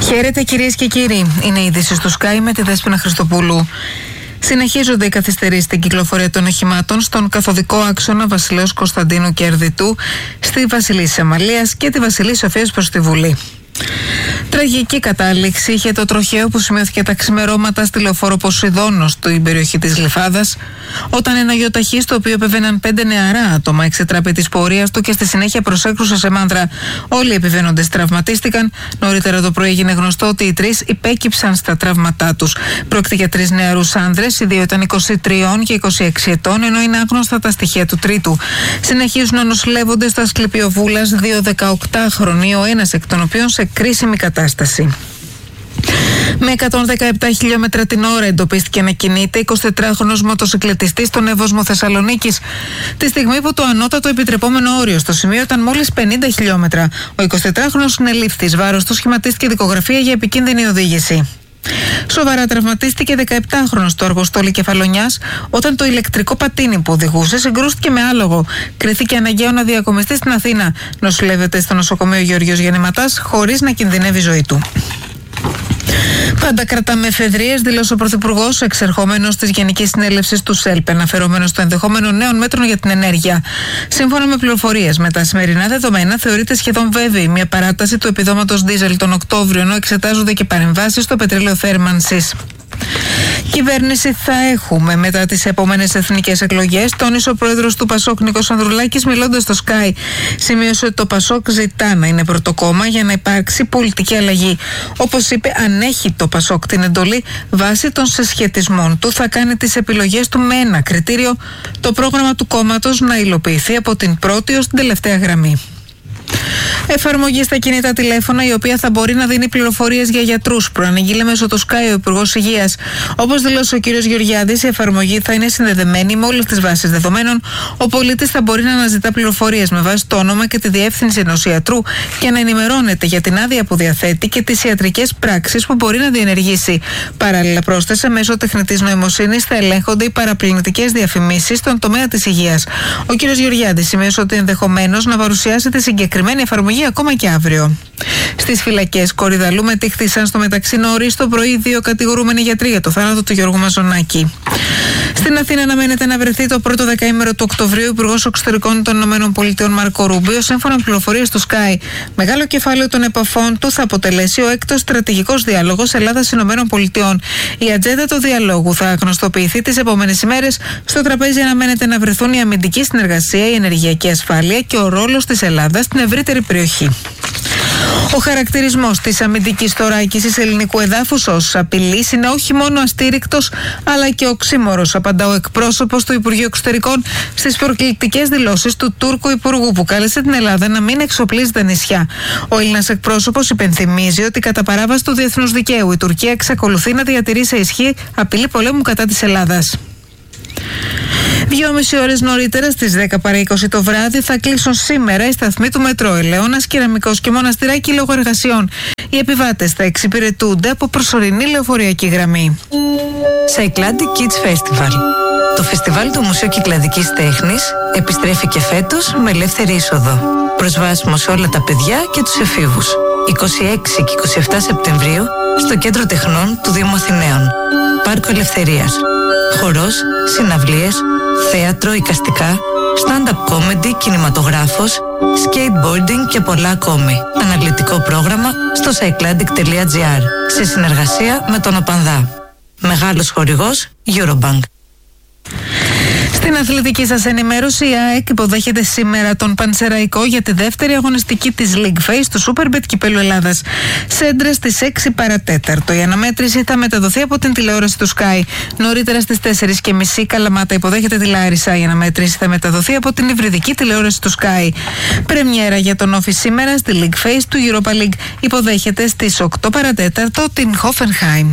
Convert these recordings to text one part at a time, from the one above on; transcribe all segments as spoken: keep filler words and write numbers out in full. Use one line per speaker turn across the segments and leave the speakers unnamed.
Χαίρετε κυρίες και κύριοι, είναι η είδηση του Sky με τη Δέσποινα Χριστοπούλου. Συνεχίζονται οι καθυστερήσεις στην κυκλοφορία των οχημάτων στον καθοδικό άξονα Βασιλέως Κωνσταντίνου και Ερδιτού, στη Βασιλής Αμαλίας και τη Βασιλής Σοφίας προς τη Βουλή. Τραγική κατάληξη είχε το τροχαίο που σημειώθηκε τα ξημερώματα στη λεωφόρο Ποσειδώνος στην περιοχή της Γλυφάδας, όταν ένα γιοταχή στο οποίο επεβαίναν πέντε νεαρά άτομα εξετράπη της πορείας του και στη συνέχεια προσέκρουσε σε μάνδρα. Όλοι οι επιβαίνοντες τραυματίστηκαν. Νωρίτερα το πρωί έγινε γνωστό ότι οι τρεις υπέκυψαν στα τραύματά τους. Πρόκειται για τρεις νεαρούς άνδρες, οι δύο ήταν είκοσι τρία και είκοσι έξι ετών, ενώ είναι άγνωστα τα στοιχεία του τρίτου. Συνεχίζουν να νοσηλεύονται στο Ασκληπείο Βούλας δύο δεκαοκτάχρονοι, ο ένας εκ των οποίων σε κρίσιμη κατάσταση. Με εκατόν δεκαεπτά χιλιόμετρα την ώρα εντοπίστηκε να κινείται εικοσιτετράχρονος μοτοσυκλετιστής στον Εύωσμο Θεσσαλονίκης, τη στιγμή που το ανώτατο επιτρεπόμενο όριο στο σημείο ήταν μόλις πενήντα χιλιόμετρα. Ο εικοσιτετράχρονος συνελήφθη, βάρος του σχηματίστηκε δικογραφία για επικίνδυνη οδήγηση. Σοβαρά τραυματίστηκε δεκαεπτάχρονος στο Αργοστόλι Κεφαλονιάς όταν το ηλεκτρικό πατίνι που οδηγούσε συγκρούστηκε με άλογο. Κρίθηκε αναγκαίο να διακομιστεί στην Αθήνα. Νοσηλεύεται στο νοσοκομείο Γεωργίος Γεννηματάς χωρίς να κινδυνεύει η ζωή του. Πάντα κρατάμε εφεδρείες, δήλωσε ο Πρωθυπουργός, εξερχόμενος της Γενικής Συνέλευσης του ΣΕΛΠ, αναφερόμενος στο ενδεχόμενο νέων μέτρων για την ενέργεια. Σύμφωνα με πληροφορίες, με τα σημερινά δεδομένα θεωρείται σχεδόν βέβαιη μια παράταση του επιδόματος ντίζελ τον Οκτώβριο, ενώ εξετάζονται και παρεμβάσεις στο πετρέλαιο θέρμανσης. Κυβέρνηση θα έχουμε μετά τις επόμενες εθνικές εκλογές, τόνισε ο πρόεδρος του Πασόκ Νίκος Ανδρουλάκης μιλώντας στο Sky. Σημείωσε ότι το Πασόκ ζητά να είναι πρωτοκόμμα για να υπάρξει πολιτική αλλαγή. Όπως είπε, αν έχει το Πασόκ την εντολή, βάσει των συσχετισμών του θα κάνει τις επιλογές του με ένα κριτήριο: το πρόγραμμα του κόμματος να υλοποιηθεί από την πρώτη ως την τελευταία γραμμή. Εφαρμογή στα κινητά τηλέφωνα, η οποία θα μπορεί να δίνει πληροφορίες για γιατρούς, προανήγγειλε μέσω του Sky ο Υπουργός Υγείας. Όπως δηλώσε ο κ. Γεωργιάδης, η εφαρμογή θα είναι συνδεδεμένη με όλες τις βάσεις δεδομένων. Ο πολίτης θα μπορεί να αναζητά πληροφορίες με βάση το όνομα και τη διεύθυνση ενός ιατρού και να ενημερώνεται για την άδεια που διαθέτει και τις ιατρικές πράξεις που μπορεί να διενεργήσει. Παράλληλα, πρόσθεσε, μέσω τεχνητής νοημοσύνης θα ελέγχονται οι παραπλανητικές διαφημίσεις στον τομέα της υγείας. Ο κ. Γεωργιάδης σημείωσε ότι ενδεχομένως να παρουσιάσει τη συγκεκριμένη εφαρμογή ακόμα και αύριο. Στις φυλακές Κορυδαλού μετήχθησαν στο μεταξύ νωρίς το πρωί δύο κατηγορούμενοι γιατροί για το θάνατο του Γιώργου Μαζονάκη. Στην Αθήνα αναμένεται να βρεθεί το πρώτο δεκαήμερο του Οκτωβρίου ο Υπουργός Εξωτερικών των ΗΠΑ Μάρκο Ρούμπιο, σύμφωνα με πληροφορίες του Sky. Μεγάλο κεφάλαιο των επαφών του θα αποτελέσει ο έκτος στρατηγικός διάλογος Ελλάδα-ΗΠΑ. Η ατζέντα του διαλόγου θα γνωστοποιηθεί τις επόμενες ημέρες. Στο τραπέζι αναμένεται να βρεθούν η αμυντική συνεργασία, η ενεργειακή ασφάλεια και ο ρόλος της Ελλάδας στην ευρύτερη περιοχή. Ο χαρακτηρισμός της αμυντικής θωράκισης ελληνικού εδάφους ως απειλής είναι όχι μόνο αστήρικτος, αλλά και οξύμορος, απαντά ο εκπρόσωπος του Υπουργείου Εξωτερικών στις προκλητικές δηλώσεις του Τούρκου Υπουργού, που κάλεσε την Ελλάδα να μην εξοπλίζει τα νησιά. Ο Έλληνας εκπρόσωπος υπενθυμίζει ότι κατά παράβαση του διεθνούς δικαίου η Τουρκία εξακολουθεί να διατηρεί σε ισχύ απειλή πολέμου κατά της Ελλάδας. Δυόμιση ώρες νωρίτερα, στις δέκα παρά είκοσι το βράδυ, θα κλείσουν σήμερα οι σταθμοί του μετρό Ελαιώνας, Κεραμικός και Μοναστηράκι λόγω εργασιών. Οι επιβάτες θα εξυπηρετούνται από προσωρινή λεωφορειακή γραμμή.
Cycladic Kids Festival. Το φεστιβάλ του Μουσείου Κυκλαδικής Τέχνης επιστρέφει και φέτος με ελεύθερη είσοδο. Προσβάσιμο σε όλα τα παιδιά και τους εφήβους. είκοσι έξι και είκοσι επτά Σεπτεμβρίου στο Κέντρο Τεχνών του Δήμου Αθηναίων. Πάρκο Ελευθερίας. Χορός, συναυλίες, θέατρο, εικαστικά, stand-up comedy, κινηματογράφος, skateboarding και πολλά ακόμη. Αναλυτικό πρόγραμμα στο cycladic τελεία gr σε συνεργασία με τον Οπανδά. Μεγάλος χορηγός Eurobank.
Στην αθλητική σας ενημέρωση, η ΑΕΚ υποδέχεται σήμερα τον Πανσεραϊκό για τη δεύτερη αγωνιστική της League Phase του Superbet Κυπέλλου Ελλάδας. Σέντρα στις έξι παρά τέταρτο. Η αναμέτρηση θα μεταδοθεί από την τηλεόραση του Sky. Νωρίτερα στις τέσσερις και μισή Καλαμάτα υποδέχεται τη Λάρισα. Η αναμέτρηση θα μεταδοθεί από την υβριδική τηλεόραση του Sky. Πρεμιέρα για τον Όφη σήμερα στη League Phase του Europa League. Υποδέχεται στις οκτώ παρά τέταρτο την Hoffenheim.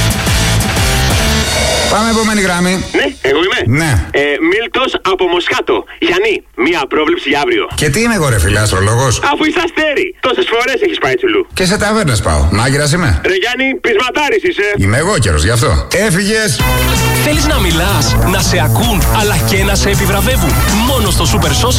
Πάμε επόμενη γραμμή.
Ναι, εγώ είμαι.
Ναι.
Ε, Μίλτος από Μοσχάτο. Γιάννη, μία πρόβλεψη για αύριο.
Και τι είμαι εγώ, ρε φίλε, αστρολόγος?
Αφού είσαι αστέρι. Τόσες φορές έχεις πάει τσουλού.
Και σε ταβέρνες πάω. Μάγειρας είμαι.
Ρε Γιάννη, πεισματάρης είσαι.
Είμαι εγώ καιρός, γι' αυτό. Έφυγες.
Θέλεις να μιλάς, να σε ακούν, αλλά και να σε επιβραβεύουν. Μόνο στο Super Social